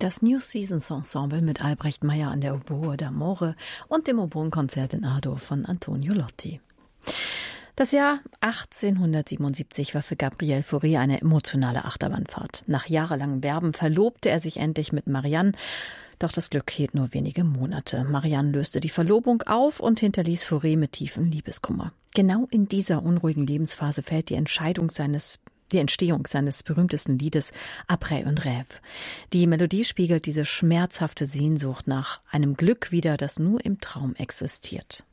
Das New Seasons Ensemble mit Albrecht Meyer an der Oboe d'Amore und dem Oboenkonzert in A-Dur von Antonio Lotti. Das Jahr 1877 war für Gabriel Fauré eine emotionale Achterbahnfahrt. Nach jahrelangem Werben verlobte er sich endlich mit Marianne. Doch das Glück hielt nur wenige Monate. Marianne löste die Verlobung auf und hinterließ Fauré mit tiefem Liebeskummer. Genau in dieser unruhigen Lebensphase fällt die Entstehung seines berühmtesten Liedes Après un rêve. Die Melodie spiegelt diese schmerzhafte Sehnsucht nach einem Glück wider, das nur im Traum existiert.